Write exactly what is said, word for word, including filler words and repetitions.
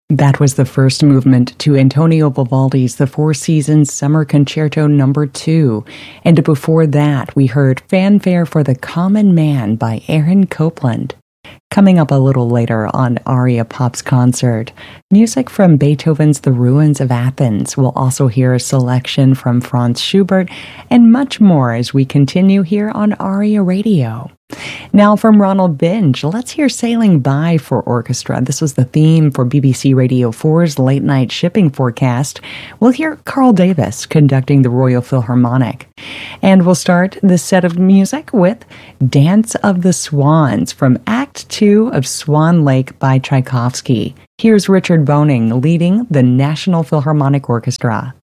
That was the first movement to Antonio Vivaldi's The Four Seasons Summer Concerto Number two. And before that, we heard Fanfare for the Common Man by Aaron Copland. Coming up a little later on Aria Pop's Concert, music from Beethoven's The Ruins of Athens. We'll also hear a selection from Franz Schubert and much more as we continue here on Aria Radio. Now from Ronald Binge, let's hear Sailing By for orchestra. This was the theme for B B C Radio four's Late Night Shipping Forecast. We'll hear Carl Davis conducting the Royal Philharmonic. And we'll start this set of music with Dance of the Swans from Act two of Swan Lake by Tchaikovsky. Here's Richard Boning leading the National Philharmonic Orchestra.